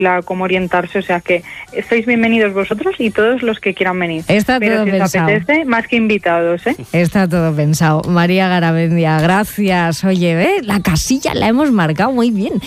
cómo orientarse, o sea que estáis bienvenidos vosotros y todos los que quieran venir. Está pero todo si os pensado. apetece, más que invitados, ¿eh? Está todo pensado. María Garamendia, gracias. Oye, la casilla la hemos marcado muy bien.